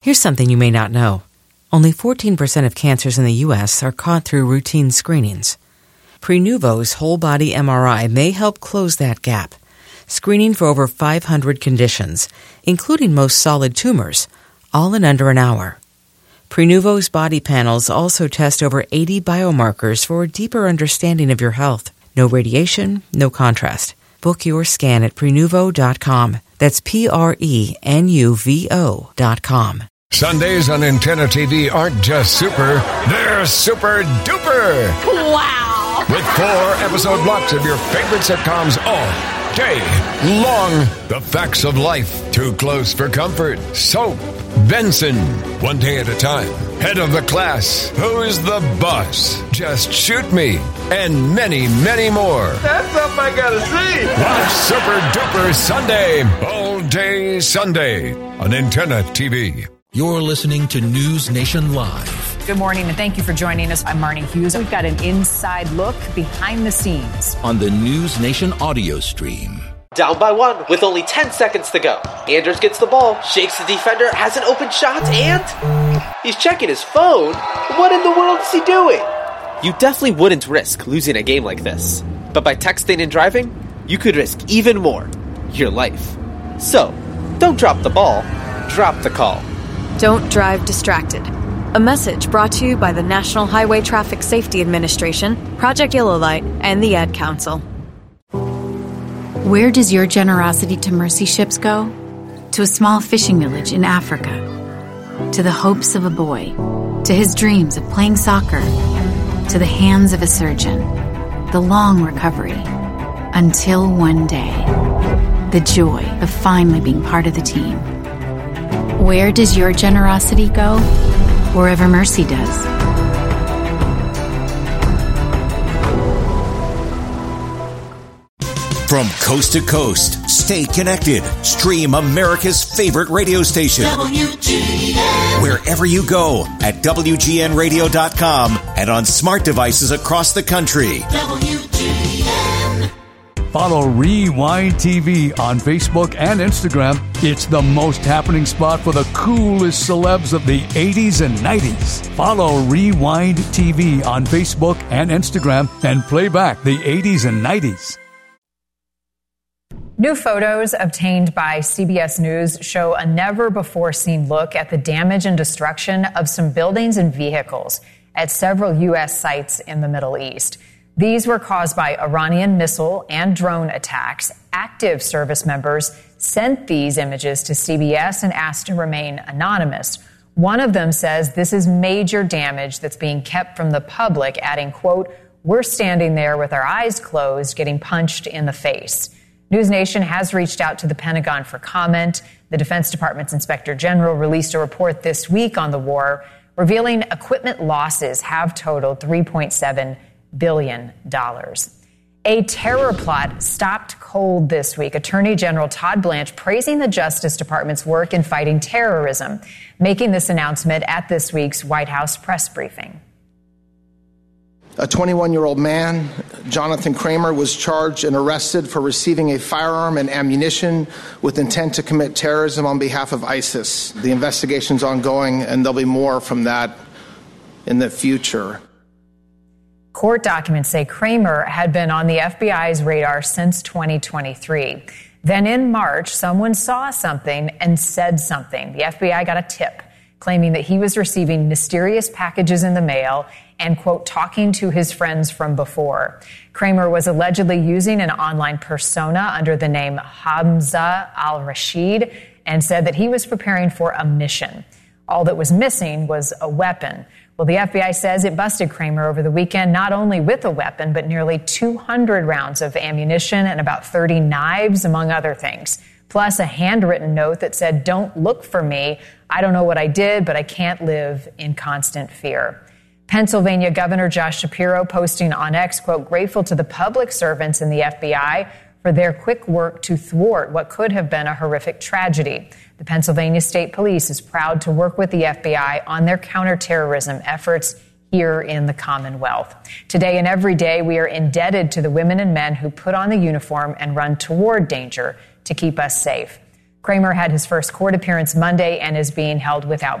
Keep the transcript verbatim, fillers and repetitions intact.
Here's something you may not know. Only fourteen percent of cancers in the U S are caught through routine screenings. Prenuvo's whole-body M R I may help close that gap, screening for over five hundred conditions, including most solid tumors, all in under an hour. Prenuvo's body panels also test over eighty biomarkers for a deeper understanding of your health. No radiation, no contrast. Book your scan at Prenuvo dot com. That's P R E N U V O dot com. Sundays on Antenna T V aren't just super, they're super duper! Wow! With four episode blocks of your favorite sitcoms all day long. The Facts of Life, Too Close for Comfort, Soap, Benson, One Day at a Time, Head of the Class, Who's the Boss, Just Shoot Me, and many, many more. That's something I gotta see. Watch Super Duper Sunday, all day Sunday on Antenna T V. You're listening to News Nation Live. Good morning, and thank you for joining us. I'm Marnie Hughes. We've got an inside look behind the scenes on the News Nation audio stream. Down by one with only ten seconds to go. Anders gets the ball, shakes the defender, has an open shot, and he's checking his phone. What in the world is he doing? You definitely wouldn't risk losing a game like this. But by texting and driving, you could risk even more, your life. So, don't drop the ball, drop the call. Don't drive distracted. A message brought to you by the National Highway Traffic Safety Administration, Project Yellow Light, and the Ad Council. Where does your generosity to mercy ships go? To a small fishing village in Africa. To the hopes of a boy. To his dreams of playing soccer. To the hands of a surgeon. The long recovery. Until one day. The joy of finally being part of the team. Where does your generosity go? Wherever mercy does. From coast to coast, stay connected. Stream America's favorite radio station. W G N. Wherever you go at W G N radio dot com and on smart devices across the country. W G N. Follow Rewind T V on Facebook and Instagram. It's the most happening spot for the coolest celebs of the eighties and nineties. Follow Rewind T V on Facebook and Instagram and play back the eighties and nineties. New photos obtained by C B S News show a never-before-seen look at the damage and destruction of some buildings and vehicles at several U S sites in the Middle East. These were caused by Iranian missile and drone attacks. Active service members sent these images to C B S and asked to remain anonymous. One of them says this is major damage that's being kept from the public, adding, quote, "We're standing there with our eyes closed, getting punched in the face." News Nation has reached out to the Pentagon for comment. The Defense Department's Inspector General released a report this week on the war, revealing equipment losses have totaled three point seven billion dollars. A terror plot stopped cold this week. Attorney General Todd Blanche praising the Justice Department's work in fighting terrorism, making this announcement at this week's White House press briefing. A twenty-one-year-old man, Jonathan Kramer, was charged and arrested for receiving a firearm and ammunition with intent to commit terrorism on behalf of ISIS. The investigation's ongoing, and there'll be more from that in the future. Court documents say Kramer had been on the F B I's radar since twenty twenty-three. Then in March, someone saw something and said something. The F B I got a tip claiming that he was receiving mysterious packages in the mail and, quote, talking to his friends from before. Kramer was allegedly using an online persona under the name Hamza al-Rashid and said that he was preparing for a mission. All that was missing was a weapon. Well, the F B I says it busted Kramer over the weekend, not only with a weapon, but nearly two hundred rounds of ammunition and about thirty knives, among other things. Plus a handwritten note that said, "Don't look for me. I don't know what I did, but I can't live in constant fear." Pennsylvania Governor Josh Shapiro posting on X, quote, "Grateful to the public servants in the F B I for their quick work to thwart what could have been a horrific tragedy. The Pennsylvania State Police is proud to work with the F B I on their counterterrorism efforts here in the Commonwealth." Today and every day, we are indebted to the women and men who put on the uniform and run toward danger to keep us safe. Kramer had his first court appearance Monday and is being held without